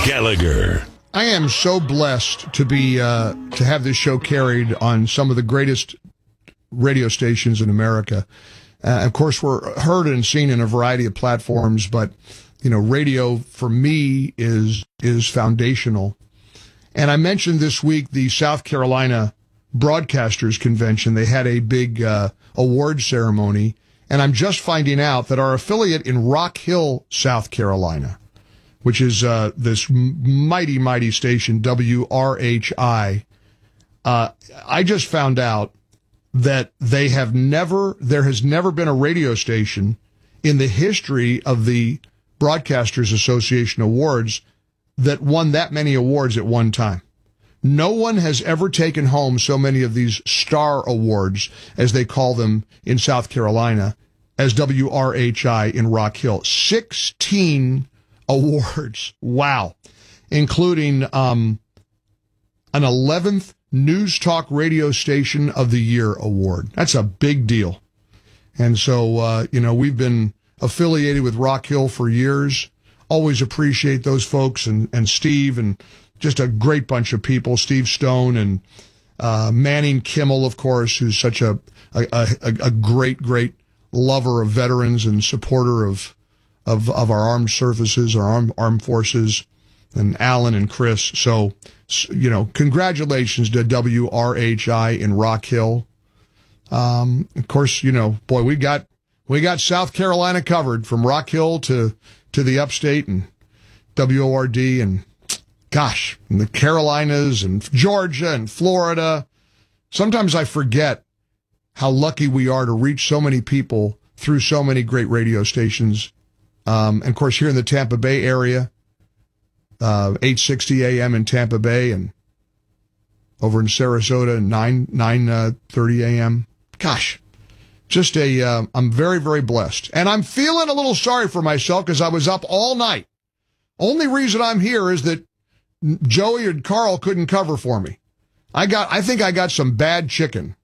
Gallagher. I am so blessed to be to have this show carried on some of the greatest radio stations in America. Of course, we're heard and seen in a variety of platforms, but radio for me is foundational. And I mentioned this week the South Carolina Broadcasters Convention. They had a big award ceremony, and I'm just finding out that our affiliate in Rock Hill, South Carolina, which is this mighty, mighty station, WRHI, I just found out that there has never been a radio station in the history of the Broadcasters Association Awards that won that many awards at one time. No one has ever taken home so many of these star awards, as they call them in South Carolina, as WRHI in Rock Hill. 16 awards. Wow. Including an 11th News Talk Radio Station of the Year award. That's a big deal. And so, we've been affiliated with Rock Hill for years. Always appreciate those folks and Steve and just a great bunch of people. Steve Stone and Manning Kimmel, of course, who's such a great, great lover of veterans and supporter of our armed services, our armed forces, and Alan and Chris. So, congratulations to WRHI in Rock Hill. Of course, boy, we got South Carolina covered from Rock Hill to the upstate and WORD and gosh, and the Carolinas and Georgia and Florida. Sometimes I forget how lucky we are to reach so many people through so many great radio stations. And of course, here in the Tampa Bay area, 860 AM in Tampa Bay, and over in Sarasota, 9:30 AM. Gosh, just I'm very, very blessed. And I'm feeling a little sorry for myself because I was up all night. Only reason I'm here is that Joey and Carl couldn't cover for me. I think I got some bad chicken.